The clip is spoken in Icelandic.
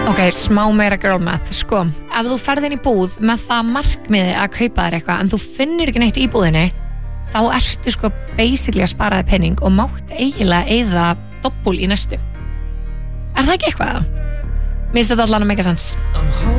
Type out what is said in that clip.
Ok, smá meira girl math, sko. Ef þú ferð inn í búð með það markmiði að kaupa þér eitthvað en þú finnur ekki neitt í búðinni, þá ertu sko basically að spara þér penning og mátt eiginlega eyða doppul í næstu. Er það ekki eitthvað? Mér finnst þetta allan að make a sense.